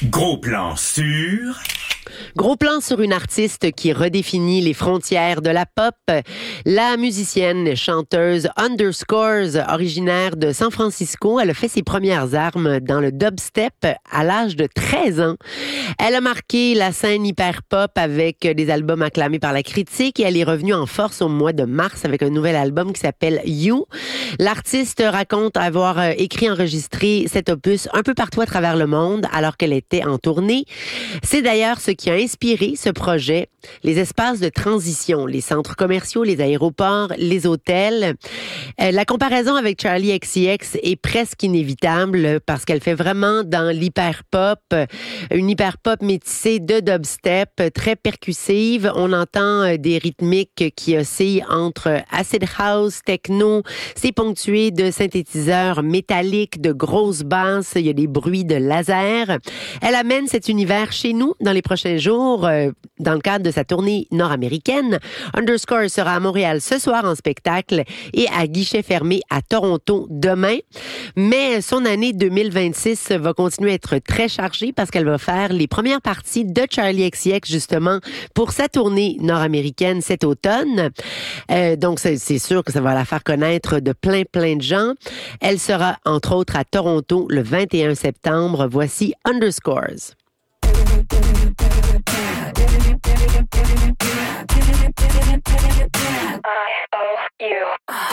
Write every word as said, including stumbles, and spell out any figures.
Gros plan sur... Gros plan sur une artiste qui redéfinit les frontières de la pop. La musicienne et chanteuse Underscores, originaire de San Francisco, elle a fait ses premières armes dans le dubstep à l'âge de treize ans. Elle a marqué la scène hyper-pop avec des albums acclamés par la critique et elle est revenue en force au mois de mars avec un nouvel album qui s'appelle You. L'artiste raconte avoir écrit et enregistré cet opus un peu partout à travers le monde alors qu'elle était en tournée. C'est d'ailleurs ce qui a inspiré ce projet, les espaces de transition, les centres commerciaux, les aéroports, les hôtels. Euh, la comparaison avec Charli X C X est presque inévitable parce qu'elle fait vraiment dans l'hyper-pop, une hyper-pop métissée de dubstep, très percussive. On entend des rythmiques qui oscillent entre acid house, techno. C'est ponctué de synthétiseurs métalliques, de grosses basses. Il y a des bruits de laser. Elle amène cet univers chez nous dans les prochains jours, euh, dans le cadre de sa tournée nord-américaine. Underscore sera à Montréal ce soir en spectacle et à guichet fermé à Toronto demain. Mais son année deux mille vingt-six va continuer à être très chargée parce qu'elle va faire les premières parties de Charli X C X justement pour sa tournée nord-américaine cet automne. Euh, donc, c'est, c'est sûr que ça va la faire connaître de plein, plein de gens. Elle sera entre autres à Toronto le vingt et un septembre. Voici Underscores. I owe you.